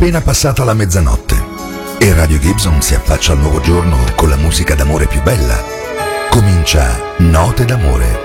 appena passata la mezzanotte e Radio Gibson si affaccia al nuovo giorno con la musica d'amore più bella. Comincia Note d'amore